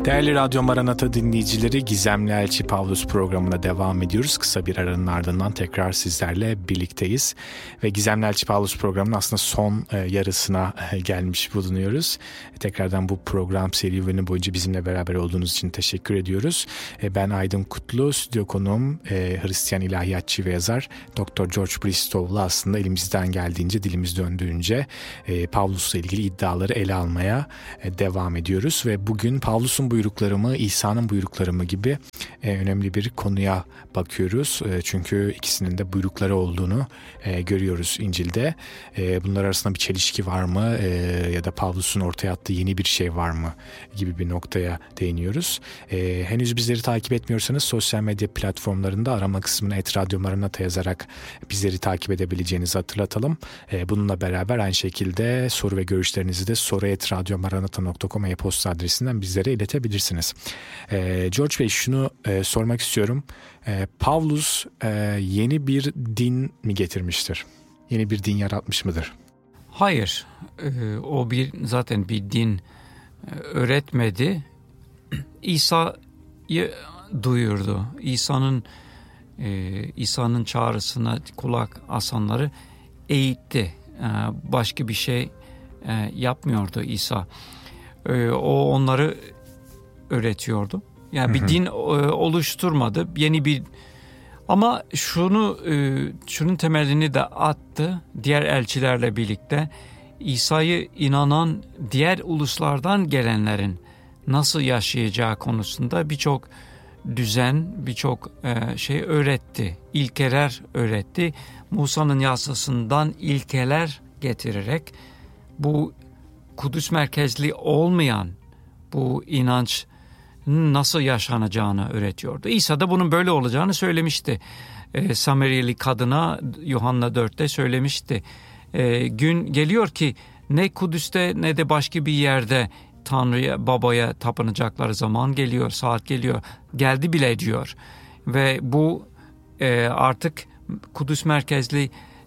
Değerli Radyo Maranata dinleyicileri, Gizemli Elçi Pavlus programına devam ediyoruz. Kısa bir aranın ardından tekrar sizlerle birlikteyiz. Ve Gizemli Elçi Pavlus programının aslında son yarısına gelmiş bulunuyoruz. Tekrardan bu program serüveni boyunca bizimle beraber olduğunuz için teşekkür ediyoruz. Ben Aydın Kutlu, stüdyo konuğum Hristiyan ilahiyatçı ve yazar Dr. George Bristow'la aslında elimizden geldiğince, dilimiz döndüğünce Pavlus'la ilgili iddiaları ele almaya devam ediyoruz. Ve bugün Pavlus'un buyrukları mı, İsa'nın buyrukları mı gibi önemli bir konuya bakıyoruz. Çünkü ikisinin de buyrukları olduğunu görüyoruz İncil'de. Bunlar arasında bir çelişki var mı ya da Pavlus'un ortaya attığı yeni bir şey var mı gibi bir noktaya değiniyoruz. Henüz bizleri takip etmiyorsanız sosyal medya platformlarında arama kısmına @Radyo Maranata yazarak bizleri takip edebileceğinizi hatırlatalım. Bununla beraber aynı şekilde soru ve görüşlerinizi de soru@radyomaranata.com e-posta adresinden bizlere iletebilirsiniz. George Bey, şunu sormak istiyorum. Pavlus yeni bir din mi getirmiştir? Yeni bir din yaratmış mıdır? Hayır. O zaten bir din öğretmedi. İsa'yı duyurdu. İsa'nın çağrısına kulak asanları eğitti. Başka bir şey yapmıyordu İsa. O onları öğretiyordu. Yani bir din oluşturmadı. Yeni bir, ama şunun temelini de attı. Diğer elçilerle birlikte İsa'yı inanan diğer uluslardan gelenlerin nasıl yaşayacağı konusunda birçok düzen, birçok şey öğretti. İlkeler öğretti. Musa'nın yasasından ilkeler getirerek bu Kudüs merkezli olmayan bu inanç nasıl yaşanacağını öğretiyordu. İsa da bunun böyle olacağını söylemişti. Sameriyeli kadına Yuhanna 4'te söylemişti. Gün geliyor ki ne Kudüs'te ne de başka bir yerde Tanrı'ya, Baba'ya tapınacakları zaman geliyor, saat geliyor. Geldi bile diyor. Ve bu artık Kudüs merkezli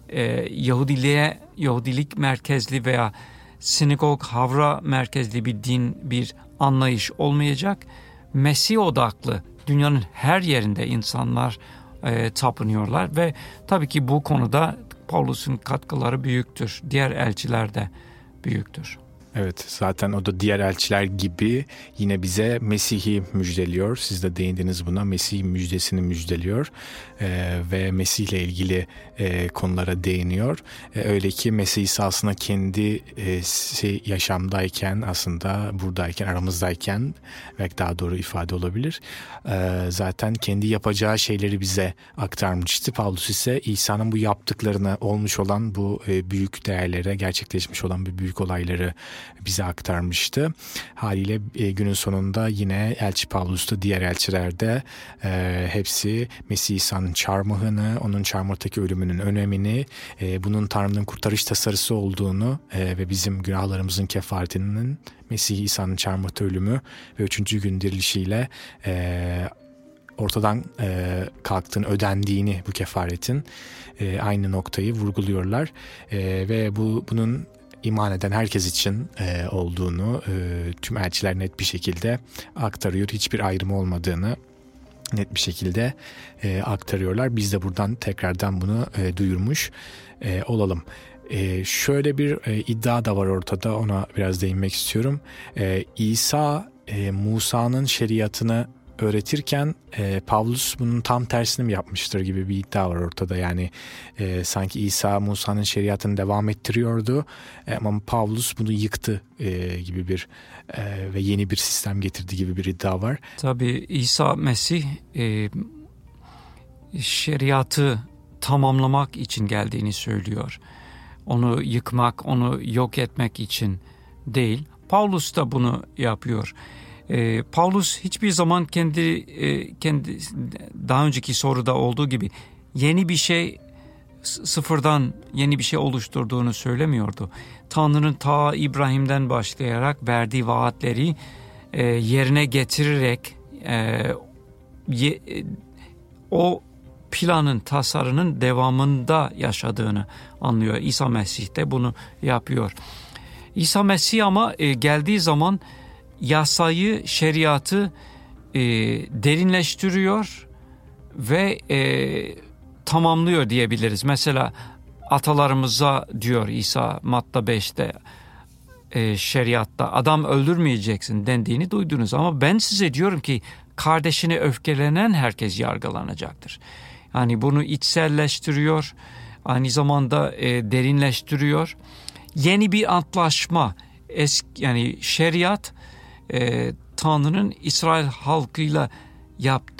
Yahudilik merkezli veya sinagog, havra merkezli bir din, bir anlayış olmayacak. Mesih odaklı, dünyanın her yerinde insanlar tapınıyorlar ve tabii ki bu konuda Pavlus'un katkıları büyüktür. Diğer elçiler de büyüktür. Evet, zaten o da diğer elçiler gibi yine bize Mesih'i müjdeliyor. Siz de değindiniz buna. Mesih müjdesini müjdeliyor ve Mesih'le ilgili konulara değiniyor. Öyle ki Mesih İsa aslında kendi yaşamdayken, aslında buradayken, aramızdayken, belki daha doğru ifade olabilir, zaten kendi yapacağı şeyleri bize aktarmıştı. Pavlus ise İsa'nın bu yaptıklarını, olmuş olan bu büyük değerlere, gerçekleşmiş olan bu büyük olayları bize aktarmıştı. Haliyle günün sonunda yine Elçi Pavlus'ta, diğer elçiler de hepsi Mesih İsa'nın çarmıhını, onun çarmıhtaki ölümünün önemini, bunun Tanrı'nın kurtarış tasarısı olduğunu ve bizim günahlarımızın kefaretinin Mesih İsa'nın çarmıhta ölümü ve 3. gün dirilişiyle ortadan kalktığını, ödendiğini, bu kefaretin aynı noktayı vurguluyorlar ve bunun iman eden herkes için olduğunu tüm elçiler net bir şekilde aktarıyor. Hiçbir ayrım olmadığını net bir şekilde aktarıyorlar. Biz de buradan tekrardan bunu duyurmuş olalım. Şöyle bir iddia da var ortada, ona biraz değinmek istiyorum. İsa Musa'nın şeriatını öğretirken Pavlus bunun tam tersini mi yapmıştır gibi bir iddia var ortada. Yani sanki İsa Musa'nın şeriatını devam ettiriyordu ama Pavlus bunu yıktı gibi bir ve yeni bir sistem getirdi gibi bir iddia var. Tabii İsa Mesih şeriatı tamamlamak için geldiğini söylüyor. Onu yıkmak, onu yok etmek için değil. Pavlus da bunu yapıyor. Pavlus hiçbir zaman kendi daha önceki soruda olduğu gibi yeni bir şey, sıfırdan yeni bir şey oluşturduğunu söylemiyordu. Tanrı'nın ta İbrahim'den başlayarak verdiği vaatleri yerine getirerek o planın, tasarının devamında yaşadığını anlıyor. İsa Mesih de bunu yapıyor. İsa Mesih ama geldiği zaman yasayı, şeriatı derinleştiriyor ve tamamlıyor diyebiliriz. Mesela atalarımıza diyor İsa Matta 5'te şeriatta adam öldürmeyeceksin dendiğini duydunuz. Ama ben size diyorum ki kardeşine öfkelenen herkes yargılanacaktır. Yani bunu içselleştiriyor, aynı zamanda derinleştiriyor. Yeni bir antlaşma, yani şeriat Tanrı'nın İsrail halkıyla yaptığı